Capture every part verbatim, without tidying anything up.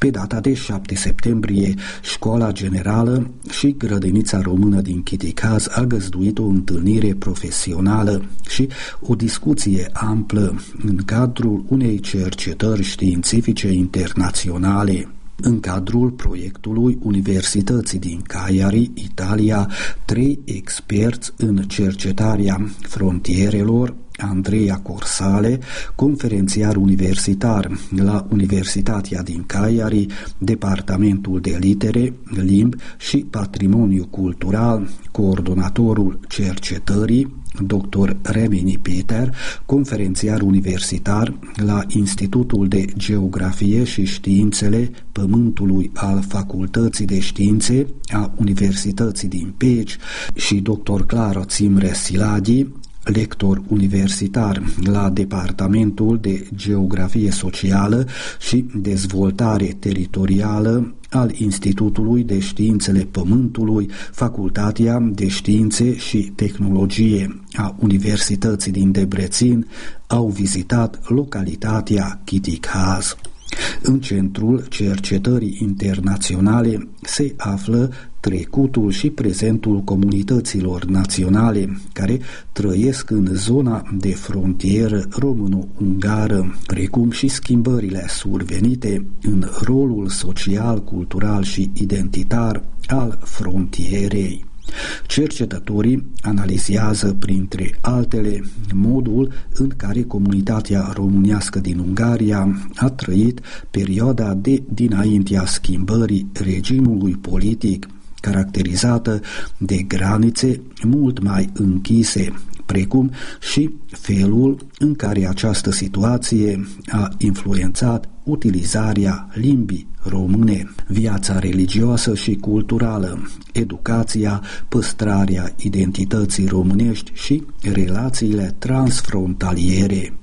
Pe data de șapte septembrie, Școala Generală și Grădinița Română din Chiticaz a găzduit o întâlnire profesională și o discuție amplă în cadrul unei cercetări științifice internaționale. În cadrul proiectului Universității din Cagliari, Italia, trei experți în cercetarea frontierelor, Andrea Corsale, conferențiar universitar la Universitatea din Cagliari, Departamentul de Litere, Limbi și Patrimoniu Cultural, coordonatorul cercetării, doctor Remini Peter, conferențiar universitar la Institutul de Geografie și Științele Pământului al Facultății de Științe a Universității din Peci și doctor Claro Țimre Siladi, lector universitar la Departamentul de Geografie Socială și Dezvoltare Teritorială al Institutului de Științele Pământului, Facultatea de Științe și Tehnologie a Universității din Debrețin, au vizitat localitatea Chiticaz. În centrul cercetării internaționale se află trecutul și prezentul comunităților naționale care trăiesc în zona de frontieră româno-ungară, precum și schimbările survenite în rolul social, cultural și identitar al frontierei. Cercetătorii analizează, printre altele, modul în care comunitatea românească din Ungaria a trăit perioada de dinaintea schimbării regimului politic, caracterizată de granițe mult mai închise, precum și felul în care această situație a influențat utilizarea limbii române, viața religioasă și culturală, educația, păstrarea identității românești și relațiile transfrontaliere.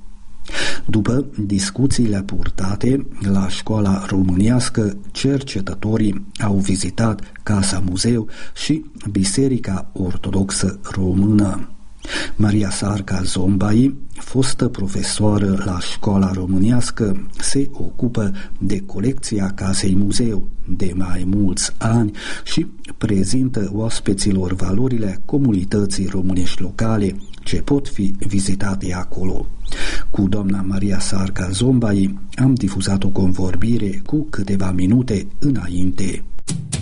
După discuțiile purtate la Școala Românească, cercetătorii au vizitat Casa Muzeu și Biserica Ortodoxă Română. Maria Sarca Zombai, fostă profesoară la Școala Românească, se ocupă de colecția Casei Muzeu de mai mulți ani și prezintă oaspeților valorile comunității românești locale ce pot fi vizitate acolo. Cu doamna Maria Sarca Zombai am difuzat o convorbire cu câteva minute înainte.